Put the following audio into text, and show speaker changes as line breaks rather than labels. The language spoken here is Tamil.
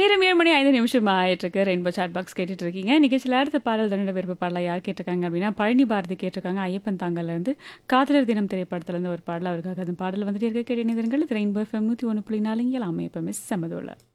நேரம் 7:05 ஆயிட்டிருக்கு. ரெயின்போ சாட் பாக்ஸ் கேட்டுட்டு இருக்கீங்க. நிகழ்ச்சியில அடுத்த பாடல் தன்னோட விருப்ப பாடலா யார் கேட்டிருக்காங்க அப்படின்னா, பழனி பாரதி கேட்டிருக்காங்க. ஐயப்பன் தாங்கல்லேருந்து காதலர் தினம் திரைப்படத்துலேருந்து ஒரு பாடல் அவருக்காக. அந்த பாடல் வந்துட்டே இருக்க கேட்டு இணைந்திருங்கள். இது ரெயின்போ எஃப்எம் 101.4 இங்கே எல்லாமே எப்பவுமே செமதோல.